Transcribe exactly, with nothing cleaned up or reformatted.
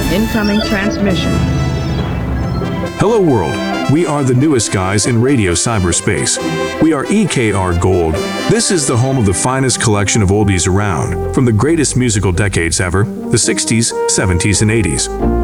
Incoming transmission. Hello world, we are the newest guys in radio cyberspace. We are E K R Gold. This is the home of the finest collection of oldies around, from the greatest musical decades ever, the sixties, seventies, and eighties.